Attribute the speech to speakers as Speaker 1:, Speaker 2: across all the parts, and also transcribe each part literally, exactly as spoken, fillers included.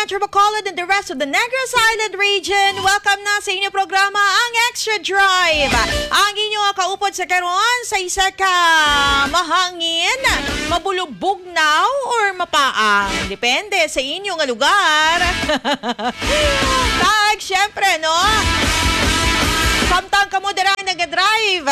Speaker 1: Metro Bacolod and the rest of the Negros Island region. Welcome na sa inyong programa, ang Extra Drive. Ang inyong kaupod sa karon sa isa ka mahangin, mabulubugnaw or mapaang. Depende sa inyong lugar. Tag, syempre, no? Samtang kamo darang nag-drive.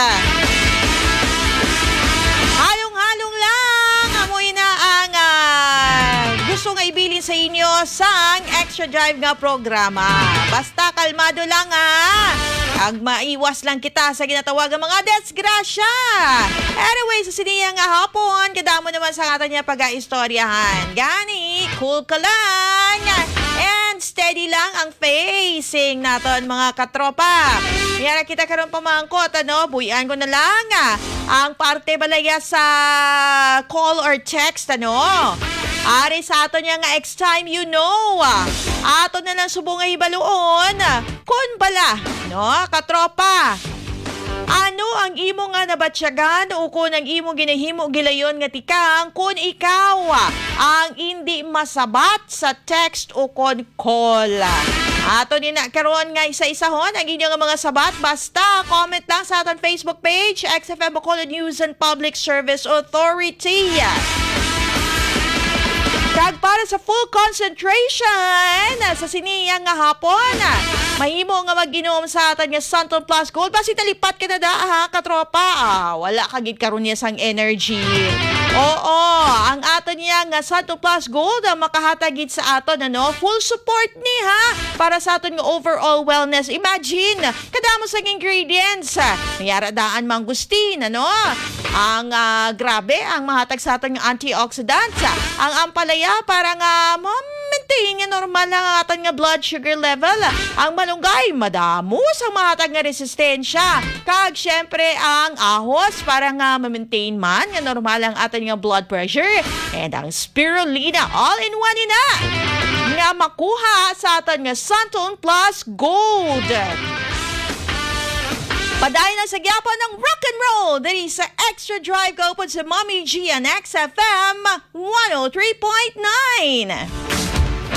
Speaker 1: Halong-halong lang. Amoy na ang uh, gusto nga ibilin sa inyo sa Extra Drive nga programa. Basta kalmado lang ha. Ag maiwas lang kita sa ginatawag ng mga desgrasya. Anyway, sa siniya nga hapon, kadamo naman sa kata niya pag-aistoryahan. Gani, cool ka lang. And steady lang ang facing naton mga katropa. Yan kita karon pamangkot, ano, buyan ko na lang ah, ang parte balaya sa call or text, ano. Ari sa ato niya nga ex time you know. Ato na lang subong nga hibaluon. Kun bala, no, katropa. Ano ang imo nga nabatsyagan o kung ang imo ginahimo gilayon nga tikang kung ikaw ang hindi masabat sa text o kon call. Ato ni na karon nga isa-isahon ang inyong mga sabat. Basta comment lang sa aton Facebook page, X F M Bacolod News and Public Service Authority. Kag para sa full concentration sa siniyang nga hapon, mahimo nga mag-inom sa atin nga Santon Plus Gold. Basi talipat ka na da, ha, katropa. Ah, wala kagid karon niya sang energy. Oo, ang aton niya nga Santon Plus Gold ang makahatagid sa aton, ano, full support ni, ha, para sa aton nga overall wellness. Imagine, kadamo sang ingredients. Mayara daan mangustin, ano, ang uh, grabe, ang mahatag sa aton nga antioxidants. Ang ampalaya para nga ma-maintain nga normal lang ang aton nga blood sugar level. Ang malunggay, madamos ang mahatag nga resistensya. Kag syempre ang ahos para nga ma-maintain man nga normal ang aton nga blood pressure. And ang spirulina, all-in-one ina nga makuha sa aton nga Santon Plus Gold. Padayon na sa gyapon ng rock and roll diri sa Extra Drive ko po sa Mommy G and X F M one oh three point nine.